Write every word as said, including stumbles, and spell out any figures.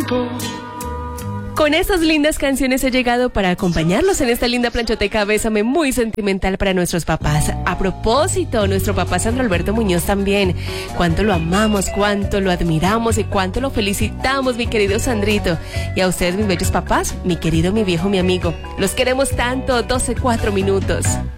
México. Con estas lindas canciones he llegado para acompañarlos en esta linda planchoteca Bésame, muy sentimental para nuestros papás. A propósito, nuestro papá Sandro Alberto Muñoz también. Cuánto lo amamos, cuánto lo admiramos y cuánto lo felicitamos, mi querido Sandrito. Y a ustedes, mis bellos papás, mi querido, mi viejo, mi amigo. Los queremos tanto. doce, cuatro minutos.